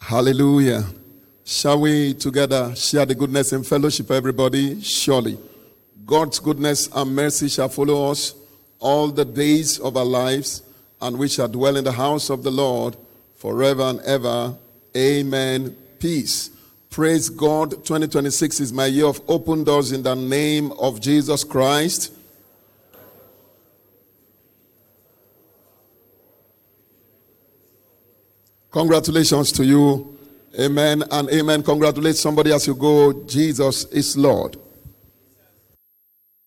Hallelujah. Shall we together share the goodness and fellowship, everybody? Surely God's goodness and mercy shall follow us all the days of our lives, and we shall dwell in the house of the Lord forever and ever. Amen. Peace. Praise God. 2026 is my year of open doors in the name of Jesus Christ. Congratulations to you. Amen and amen. Congratulate somebody as you go. Jesus is Lord.